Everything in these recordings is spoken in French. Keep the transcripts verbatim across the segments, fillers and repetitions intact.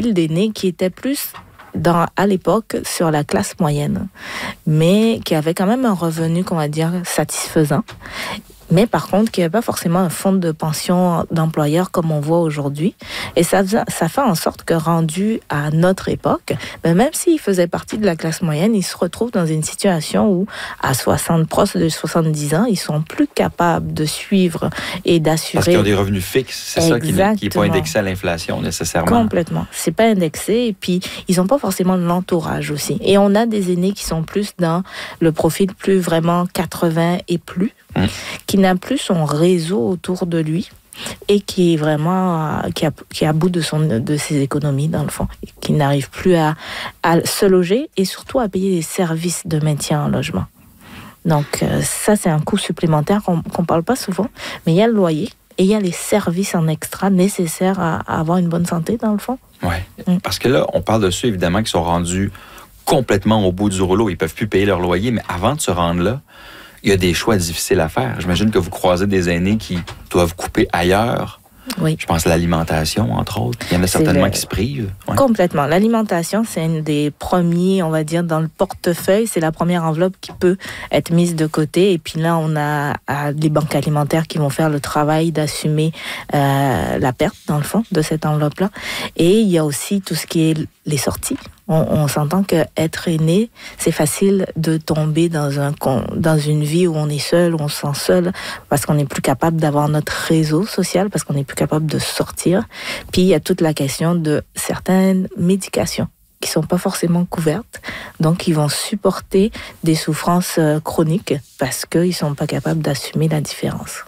profil d'aînés qui étaient plus dans, à l'époque sur la classe moyenne, mais qui avaient quand même un revenu, qu'on va dire, satisfaisant. Mais par contre, qui n'avait pas forcément un fonds de pension d'employeur comme on voit aujourd'hui. Et ça, ça fait en sorte que, rendu à notre époque, ben même s'ils faisaient partie de la classe moyenne, ils se retrouvent dans une situation où, à soixante, proche de soixante-dix ans, ils sont plus capables de suivre et d'assurer... Parce qu'ils ont des revenus fixes, c'est Exactement. ça qui n'est pas indexé à l'inflation nécessairement. Complètement. C'est pas indexé et puis ils n'ont pas forcément de l'entourage aussi. Et on a des aînés qui sont plus dans le profil plus vraiment quatre-vingts et plus, Hum. qui n'a plus son réseau autour de lui et qui est vraiment euh, qui, a, qui est à bout de, son, de ses économies dans le fond, qui n'arrive plus à, à se loger et surtout à payer les services de maintien en logement. Donc euh, ça, c'est un coût supplémentaire qu'on ne parle pas souvent, mais il y a le loyer et il y a les services en extra nécessaires à, à avoir une bonne santé dans le fond. Oui, hum. parce que là, on parle de ceux évidemment qui sont rendus complètement au bout du rouleau, ils ne peuvent plus payer leur loyer, mais avant de se rendre là, il y a des choix difficiles à faire. J'imagine que vous croisez des aînés qui doivent couper ailleurs. Oui. Je pense à l'alimentation, entre autres. Il y en a certainement le... qui se privent. Ouais. Complètement. L'alimentation, c'est une des premiers, on va dire, dans le portefeuille. C'est la première enveloppe qui peut être mise de côté. Et puis là, on a, a les banques alimentaires qui vont faire le travail d'assumer euh, la perte, dans le fond, de cette enveloppe-là. Et il y a aussi tout ce qui est les sorties. On, on s'entend qu'être aîné, c'est facile de tomber dans, un, dans une vie où on est seul, où on se sent seul, parce qu'on n'est plus capable d'avoir notre réseau social, parce qu'on n'est plus capable de sortir. Puis il y a toute la question de certaines médications qui ne sont pas forcément couvertes. Donc, ils vont supporter des souffrances chroniques parce qu'ils ne sont pas capables d'assumer la différence.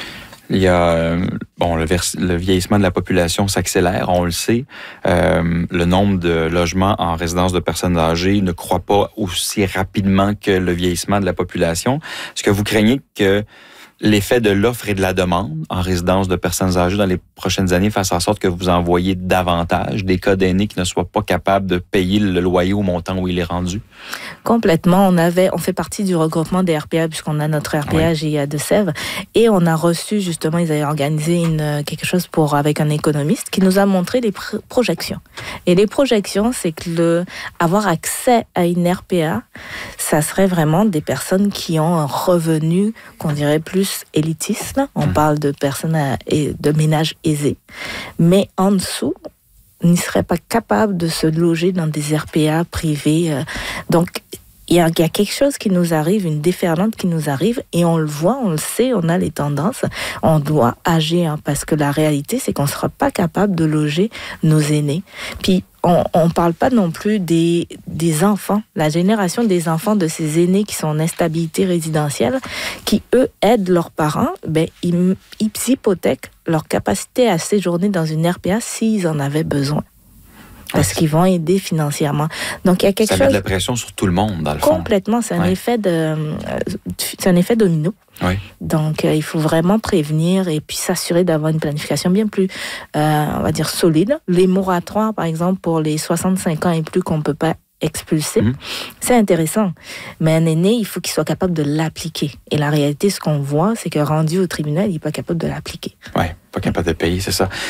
Il y a, euh, bon, le, vers, le vieillissement de la population s'accélère, on le sait. Euh, le nombre de logements en résidence de personnes âgées ne croît pas aussi rapidement que le vieillissement de la population. Est-ce que vous craignez que l'effet de l'offre et de la demande en résidence de personnes âgées dans les prochaines années fasse en sorte que vous envoyez davantage des cas d'aînés qui ne soient pas capables de payer le loyer au montant où il est rendu? Complètement. On avait, on fait partie du regroupement des R P A puisqu'on a notre R P A G I A de Sèvres et on a reçu justement, ils avaient organisé une, quelque chose pour, avec un économiste qui nous a montré les pr- projections. Et les projections, c'est que le, avoir accès à une R P A, ça serait vraiment des personnes qui ont un revenu qu'on dirait plus élitiste. On mmh. parle de personnes à, et de ménages aisés. Mais en dessous, ils ne seraient pas capables de se loger dans des R P A privés. Donc, il y a, il y a quelque chose qui nous arrive, une déferlante qui nous arrive, et on le voit, on le sait, on a les tendances. On doit agir, hein, parce que la réalité, c'est qu'on ne sera pas capable de loger nos aînés. Puis, on ne parle pas non plus des, des enfants, la génération des enfants de ces aînés qui sont en instabilité résidentielle, qui, eux, aident leurs parents, ben, ils, ils hypothèquent leur capacité à séjourner dans une R P A s'ils en avaient besoin. Parce qu'ils vont aider financièrement. Donc, il y a quelque ça chose... met de la pression sur tout le monde, dans le fond. Complètement. C'est un, ouais. effet, de, c'est un effet domino. Oui. Donc, euh, il faut vraiment prévenir et puis s'assurer d'avoir une planification bien plus, euh, on va dire, solide. Les moratoires, par exemple, pour les soixante-cinq ans et plus qu'on ne peut pas expulser, mmh. c'est intéressant. Mais un aîné, il faut qu'il soit capable de l'appliquer. Et la réalité, ce qu'on voit, c'est que rendu au tribunal, il n'est pas capable de l'appliquer. Oui, pas capable de payer, c'est ça.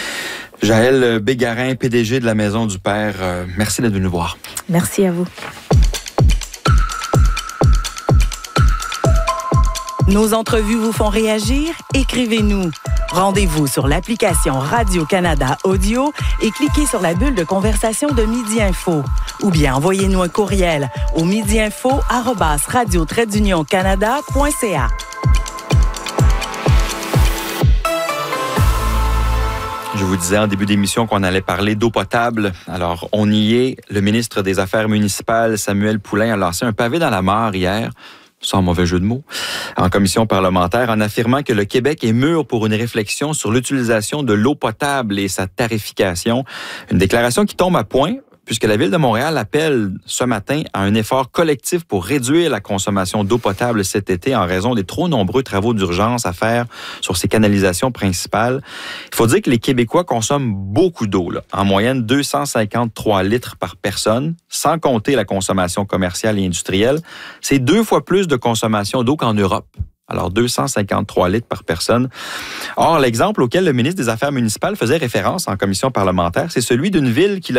Jaël Bégarin, P D G de la Maison du Père, euh, merci d'être venu nous voir. Merci à vous. Nos entrevues vous font réagir? Écrivez-nous. Rendez-vous sur l'application Radio-Canada Audio et cliquez sur la bulle de conversation de Midi Info. Ou bien envoyez-nous un courriel au midiinfo arobase radio trait d'union canada point c a. Je vous disais en début d'émission qu'on allait parler d'eau potable. Alors, on y est. Le ministre des Affaires municipales, Samuel Poulin, a lancé un pavé dans la mare hier, sans mauvais jeu de mots, en commission parlementaire, en affirmant que le Québec est mûr pour une réflexion sur l'utilisation de l'eau potable et sa tarification. Une déclaration qui tombe à point, puisque la Ville de Montréal appelle ce matin à un effort collectif pour réduire la consommation d'eau potable cet été en raison des trop nombreux travaux d'urgence à faire sur ses canalisations principales. Il faut dire que les Québécois consomment beaucoup d'eau, là, en moyenne deux cent cinquante-trois litres par personne, sans compter la consommation commerciale et industrielle. C'est deux fois plus de consommation d'eau qu'en Europe. Alors, deux cent cinquante-trois litres par personne. Or, l'exemple auquel le ministre des Affaires municipales faisait référence en commission parlementaire, c'est celui d'une ville qui